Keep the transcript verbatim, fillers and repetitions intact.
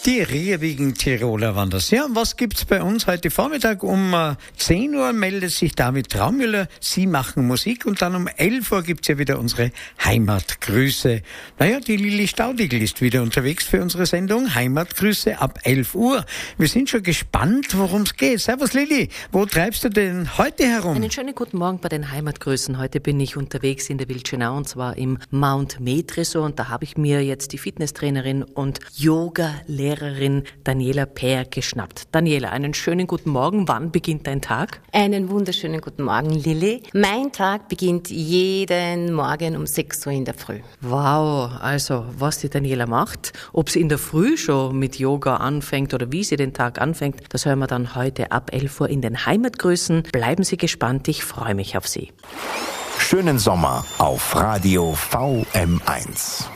Die rehrigen Tiroler waren das. Ja, und was gibt's bei uns heute Vormittag? Um äh, zehn Uhr meldet sich David Traumüller. Sie machen Musik und dann um elf Uhr gibt's ja wieder unsere Heimatgrüße. Naja, die Lili Staudigl ist wieder unterwegs für unsere Sendung Heimatgrüße ab elf Uhr. Wir sind schon gespannt, worum es geht. Servus Lili, wo treibst du denn heute herum? Einen schönen guten Morgen bei den Heimatgrüßen. Heute bin ich unterwegs in der Wildschönau und zwar im Mount Met Resort und da habe ich mir jetzt die Fitnesstrainerin und Yoga-Lehrerin Daniela Peer geschnappt. Daniela, einen schönen guten Morgen. Wann beginnt dein Tag? Einen wunderschönen guten Morgen, Lilly. Mein Tag beginnt jeden Morgen um sechs Uhr in der Früh. Wow, also was die Daniela macht, ob sie in der Früh schon mit Yoga anfängt oder wie sie den Tag anfängt, das hören wir dann heute ab elf Uhr in den Heimatgrüßen. Bleiben Sie gespannt, ich freue mich auf Sie. Schönen Sommer auf Radio V M eins.